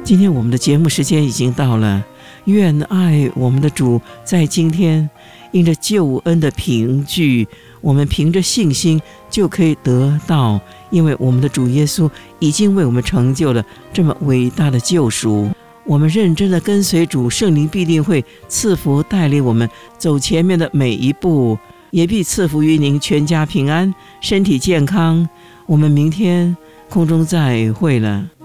今天我们的节目时间已经到了，愿爱我们的主在今天因着救恩的凭据，我们凭着信心就可以得到，因为我们的主耶稣已经为我们成就了这么伟大的救赎。我们认真的跟随主，圣灵必定会赐福带领我们走前面的每一步，也必赐福于您全家平安，身体健康。我们明天空中再会了。